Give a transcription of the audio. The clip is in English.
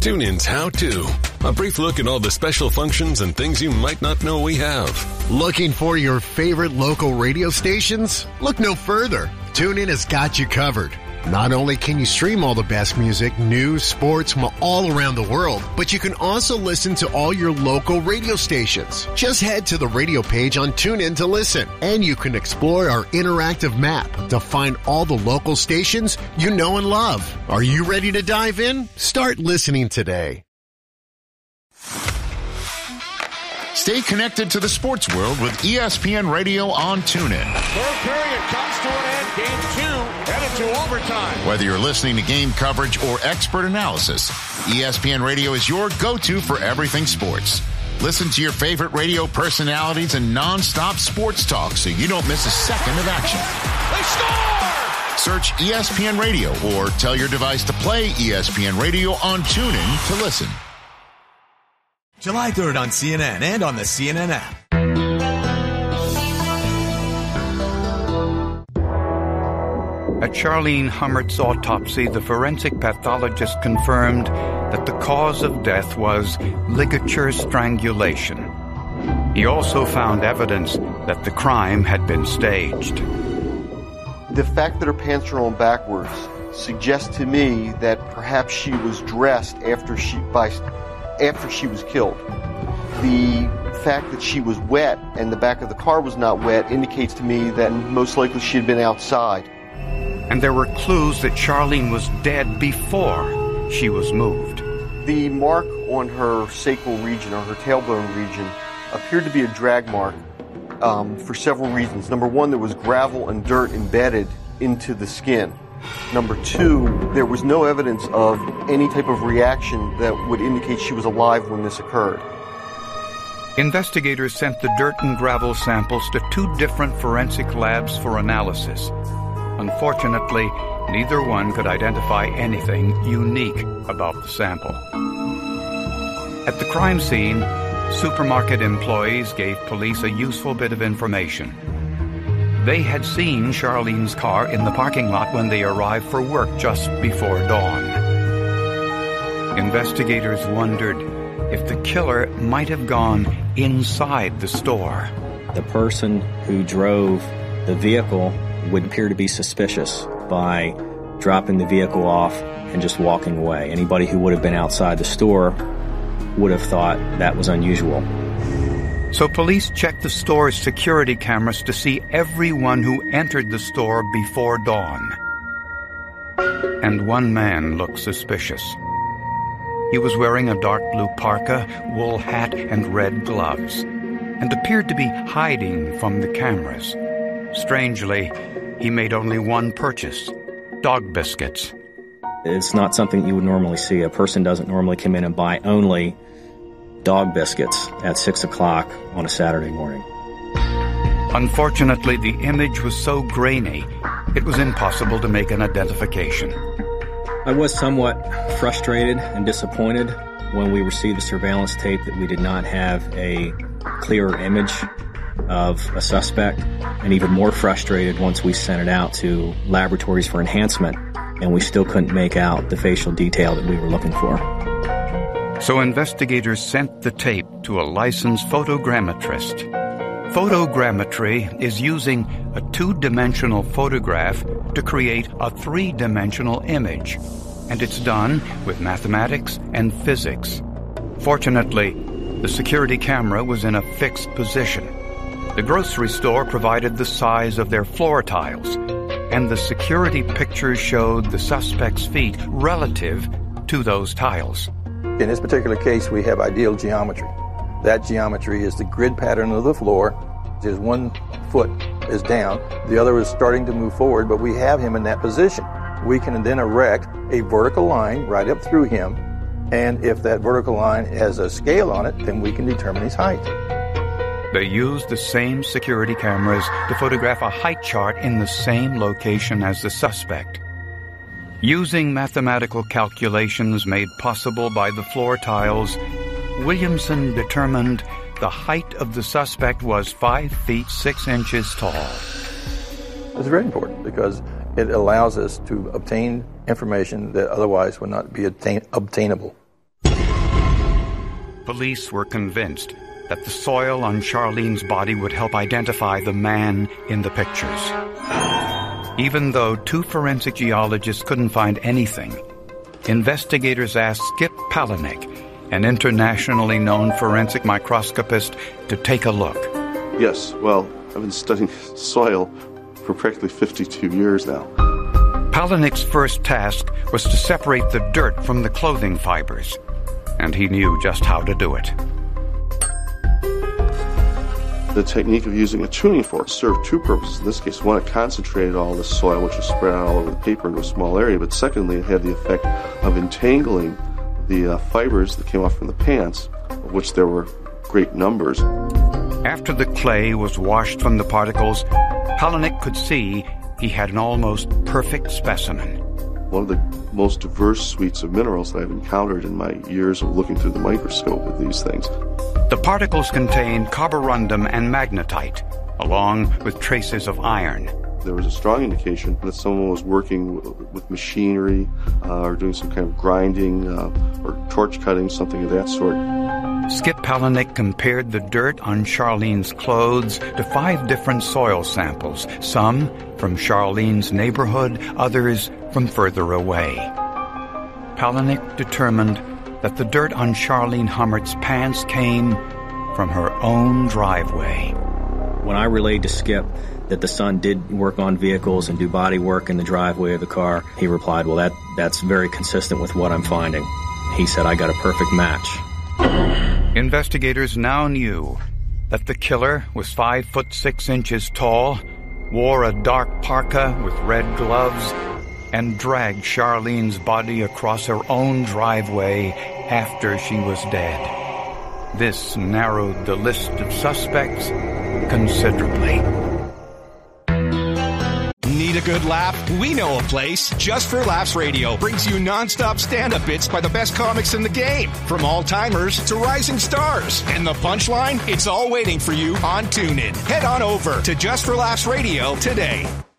TuneIn's How To. A brief look at all the special functions and things you might not know we have. Looking for your favorite local radio stations? Look no further. TuneIn has got you covered. Not only can you stream all the best music, news, sports from all around the world, but you can also listen to all your local radio stations. Just head to the radio page on TuneIn to listen, and you can explore our interactive map to find all the local stations you know and love. Are you ready to dive in? Start listening today. Stay connected to the sports world with ESPN Radio on TuneIn. Third period comes to an end. Game 2 headed to overtime. Whether you're listening to game coverage or expert analysis, ESPN Radio is your go-to for everything sports. Listen to your favorite radio personalities and non-stop sports talk so you don't miss a second of action. They score! Search ESPN Radio or tell your device to play ESPN Radio on TuneIn to listen. July 3rd on CNN and on the CNN app. At Charlene Hummert's autopsy, the forensic pathologist confirmed that the cause of death was ligature strangulation. He also found evidence that the crime had been staged. The fact that her pants are on backwards suggests to me that perhaps she was dressed after she was killed. The fact that she was wet and the back of the car was not wet indicates to me that most likely she had been outside. And there were clues that Charlene was dead before she was moved. The mark on her sacral region, or her tailbone region, appeared to be a drag mark for several reasons. Number one, there was gravel and dirt embedded into the skin. Number two, there was no evidence of any type of reaction that would indicate she was alive when this occurred. Investigators sent the dirt and gravel samples to 2 different forensic labs for analysis. Unfortunately, neither one could identify anything unique about the sample. At the crime scene, supermarket employees gave police a useful bit of information. They had seen Charlene's car in the parking lot when they arrived for work just before dawn. Investigators wondered if the killer might have gone inside the store. The person who drove the vehicle would appear to be suspicious by dropping the vehicle off and just walking away. Anybody who would have been outside the store would have thought that was unusual. So police checked the store's security cameras to see everyone who entered the store before dawn. And one man looked suspicious. He was wearing a dark blue parka, wool hat, and red gloves, and appeared to be hiding from the cameras. Strangely, he made only one purchase: dog biscuits. It's not something you would normally see. A person doesn't normally come in and buy only dog biscuits at 6 o'clock on a Saturday morning. Unfortunately, the image was so grainy, it was impossible to make an identification. I was somewhat frustrated and disappointed when we received the surveillance tape that we did not have a clearer image of a suspect, and even more frustrated once we sent it out to laboratories for enhancement and we still couldn't make out the facial detail that we were looking for. So investigators sent the tape to a licensed photogrammetrist. Photogrammetry is using a 2-dimensional photograph to create a 3-dimensional image, and it's done with mathematics and physics. Fortunately, the security camera was in a fixed position. The grocery store provided the size of their floor tiles, and the security pictures showed the suspect's feet relative to those tiles. In this particular case, we have ideal geometry. That geometry is the grid pattern of the floor. There's 1 foot is down, the other is starting to move forward, but we have him in that position. We can then erect a vertical line right up through him, and if that vertical line has a scale on it, then we can determine his height. They used the same security cameras to photograph a height chart in the same location as the suspect. Using mathematical calculations made possible by the floor tiles, Williamson determined the height of the suspect was 5 feet 6 inches tall. It's very important because it allows us to obtain information that otherwise would not be obtainable. Police were convinced that the soil on Charlene's body would help identify the man in the pictures. Even though 2 forensic geologists couldn't find anything, investigators asked Skip Palahniuk, an internationally known forensic microscopist, to take a look. Yes, well, I've been studying soil for practically 52 years now. Palahniuk's first task was to separate the dirt from the clothing fibers, and he knew just how to do it. The technique of using a tuning fork served 2 purposes. In this case, one, it concentrated all the soil, which was spread out all over the paper into a small area, but secondly, it had the effect of entangling the fibers that came off from the pants, of which there were great numbers. After the clay was washed from the particles, Palahniuk could see he had an almost perfect specimen. One of the most diverse suites of minerals that I've encountered in my years of looking through the microscope with these things. The particles contained carborundum and magnetite, along with traces of iron. There was a strong indication that someone was working with machinery or doing some kind of grinding or torch cutting, something of that sort. Skip Palahniuk compared the dirt on Charlene's clothes to 5 different soil samples, some from Charlene's neighborhood, others from further away. Palahniuk determined that the dirt on Charlene Hummert's pants came from her own driveway. When I relayed to Skip that the son did work on vehicles and do body work in the driveway of the car, he replied, well, that's very consistent with what I'm finding. He said, I got a perfect match. Investigators now knew that the killer was 5 foot 6 inches tall, wore a dark parka with red gloves, and dragged Charlene's body across her own driveway after she was dead. This narrowed the list of suspects considerably. Need a good laugh? We know a place. Just for Laughs Radio brings you nonstop stand-up bits by the best comics in the game. From all-timers to rising stars. And the punchline? It's all waiting for you on TuneIn. Head on over to Just for Laughs Radio today.